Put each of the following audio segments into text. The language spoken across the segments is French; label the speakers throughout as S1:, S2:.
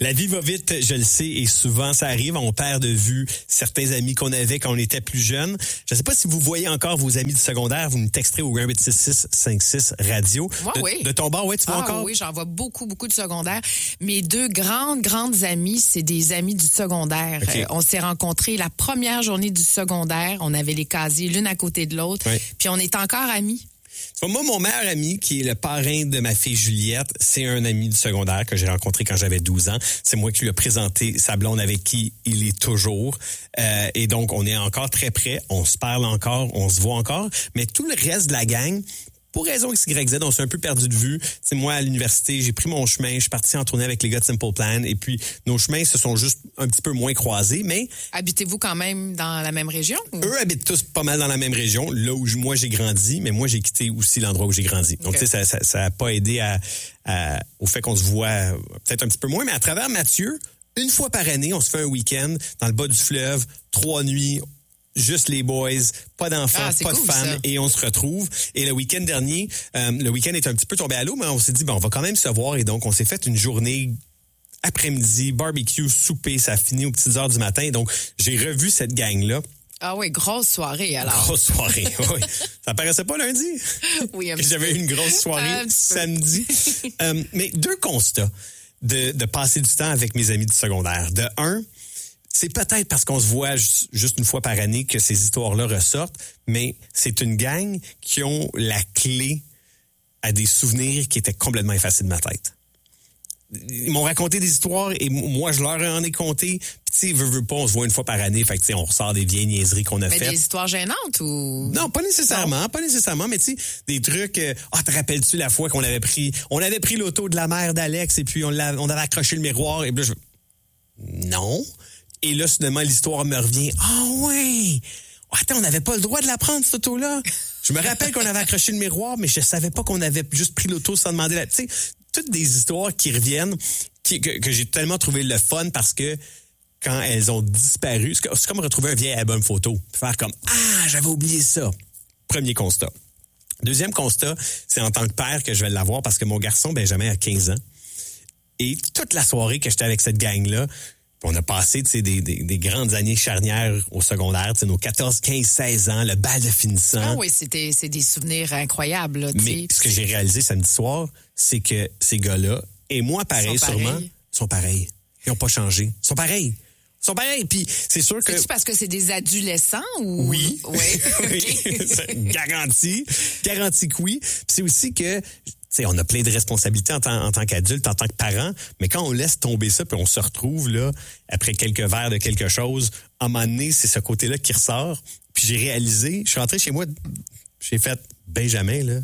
S1: La vie va vite, je le sais, et souvent ça arrive. On perd de vue certains amis qu'on avait quand on était plus jeune. Je ne sais pas si vous voyez encore vos amis du secondaire. Vous nous texterez au 1-866-56 radio.
S2: Moi, oui.
S1: De ton bord, oui, tu vois encore?
S2: Oui, j'en vois beaucoup de secondaire. Mes deux grandes amies, c'est des amis du secondaire.
S1: Okay.
S2: On s'est rencontrés la première journée du secondaire. On avait les casiers l'une à côté de l'autre.
S1: Oui.
S2: Puis on est encore amis.
S1: Moi, mon meilleur ami, qui est le parrain de ma fille Juliette, c'est un ami du secondaire que j'ai rencontré quand j'avais 12 ans. C'est moi qui lui ai présenté sa blonde avec qui il est toujours. Et donc, on est encore très près. On se parle encore, on se voit encore. Mais tout le reste de la gang, pour raison XYZ, on s'est un peu perdu de vue. T'sais, moi, à l'université, j'ai pris mon chemin. Je suis parti en tournée avec les gars de Simple Plan. Et puis, nos chemins se sont juste un petit peu moins croisés. Mais
S2: habitez-vous quand même dans la même région? Ou?
S1: Eux habitent tous pas mal dans la même région, là où moi j'ai grandi. Mais moi, j'ai quitté aussi l'endroit où j'ai grandi. Donc, tu sais, ça a pas aidé au fait qu'on se voit peut-être un petit peu moins. Mais à travers Mathieu, une fois par année, on se fait un week-end dans le bas du fleuve, 3 nuits, juste les boys, pas d'enfants, pas
S2: cool,
S1: de femmes,
S2: ça.
S1: et on se retrouve. Et le week-end dernier, le week-end est un petit peu tombé à l'eau, mais on s'est dit, on va quand même se voir. Et donc, on s'est fait une journée après-midi, barbecue, souper, ça a fini aux petites heures du matin. Et donc, j'ai revu cette gang-là.
S2: Ah oui, grosse soirée alors.
S1: Grosse soirée, oui. Ça paraissait pas lundi?
S2: Oui, un
S1: que
S2: petit
S1: j'avais
S2: peu.
S1: eu une grosse soirée samedi. Mais deux constats de passer du temps avec mes amis du secondaire. De un, c'est peut-être parce qu'on se voit juste une fois par année que ces histoires-là ressortent, mais c'est une gang qui ont la clé à des souvenirs qui étaient complètement effacés de ma tête. Ils m'ont raconté des histoires et moi, je leur en ai conté. Puis, tu sais, veux pas, on se voit une fois par année. Fait que, tu sais, on ressort des vieilles niaiseries qu'on a faites.
S2: Mais des histoires gênantes ou?
S1: Non, pas nécessairement, mais tu sais, des trucs, te rappelles-tu la fois qu'on avait pris l'auto de la mère d'Alex et puis on avait accroché le miroir et puis là, non. Et là, soudainement, l'histoire me revient. Ah ouais! Attends, on n'avait pas le droit de la prendre, cette auto-là. Je me rappelle qu'on avait accroché le miroir, mais je savais pas qu'on avait juste pris l'auto sans demander la... Tu sais, toutes des histoires qui reviennent, que j'ai tellement trouvé le fun parce que quand elles ont disparu, c'est comme retrouver un vieil album photo. Faire comme, j'avais oublié ça. Premier constat. Deuxième constat, c'est en tant que père que je vais l'avoir parce que mon garçon, Benjamin, a 15 ans. Et toute la soirée que j'étais avec cette gang-là, on a passé des grandes années charnières au secondaire, nos 14, 15, 16 ans, le bal de finissant.
S2: Ah oui, c'est des souvenirs incroyables. Là,
S1: mais ce que j'ai réalisé samedi soir, c'est que ces gars-là, et moi pareil sûrement, sont pareils. Ils n'ont pas changé. Ils sont pareils. Puis c'est sûr que...
S2: C'est-tu parce que c'est des adolescents ou...
S1: Oui.
S2: Oui.
S1: Garanti que oui. Puis c'est aussi que... Tu sais, on a plein de responsabilités en tant qu'adulte, en tant que parent, mais quand on laisse tomber ça, puis on se retrouve là après quelques verres de quelque chose, à un moment donné, c'est ce côté-là qui ressort. Puis j'ai réalisé, je suis rentré chez moi, j'ai fait Benjamin, là,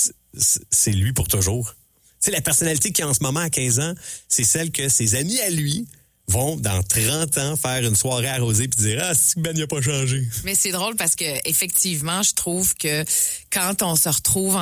S1: c'est lui pour toujours. Tu sais, la personnalité qu'il a en ce moment à 15 ans, c'est celle que ses amis à lui vont, dans 30 ans, faire une soirée arrosée puis dire « Ah, c'est que Ben, il n'a pas changé. »
S2: Mais c'est drôle parce que effectivement, je trouve que quand on se retrouve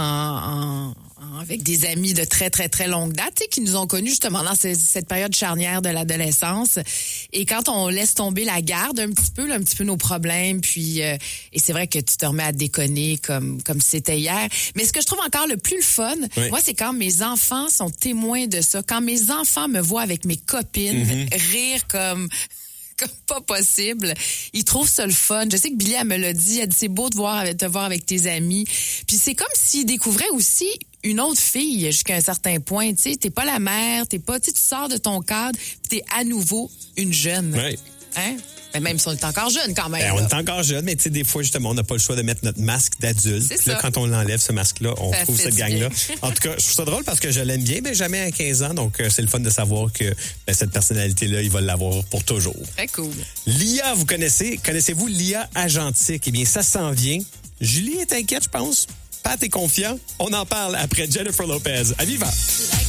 S2: avec des amis de très, très, très longue date, qui nous ont connus justement dans cette période charnière de l'adolescence, et quand on laisse tomber la garde un petit peu nos problèmes, puis et c'est vrai que tu te remets à déconner comme c'était hier. Mais ce que je trouve encore le plus fun, moi, c'est quand mes enfants sont témoins de ça. Quand mes enfants me voient avec mes copines rire comme pas possible. Ils trouvent ça le fun. Je sais que Billy, elle me l'a dit. Elle dit, c'est beau de te voir avec tes amis. Puis c'est comme s'ils découvraient aussi une autre fille jusqu'à un certain point. Tu sais, t'es pas la mère, tu sors de ton cadre, puis t'es à nouveau une jeune.
S1: Oui.
S2: Hein? Mais même si on est encore jeune quand même.
S1: On est encore jeune, mais tu sais, des fois, justement, on n'a pas le choix de mettre notre masque d'adulte. Puis là, quand on l'enlève, ce masque-là, on retrouve cette gang-là. En tout cas, je trouve ça drôle parce que je l'aime bien, Benjamin à 15 ans. Donc, c'est le fun de savoir que cette personnalité-là, il va l'avoir pour toujours.
S2: Très cool.
S1: Lia, vous connaissez-vous Lia Agentique? Eh bien, ça s'en vient. Julie est inquiète, je pense. Pat est confiant. On en parle après Jennifer Lopez. À Viva!